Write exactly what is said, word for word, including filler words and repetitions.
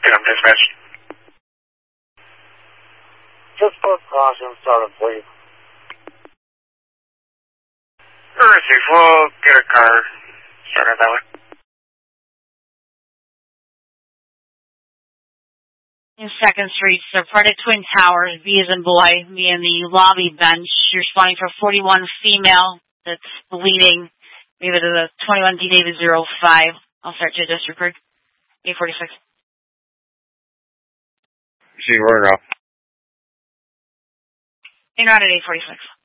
I'm dispatch. Just put caution started, please. Receive, we'll get a car started that way. In Second Street, Sephardic Twin Towers, B as in boy, me in the lobby bench. You're responding for forty-one female that's bleeding. Maybe to the twenty-one D David zero five. I'll start your district record. eight forty-six. See, we're off. You're not at eight forty-six.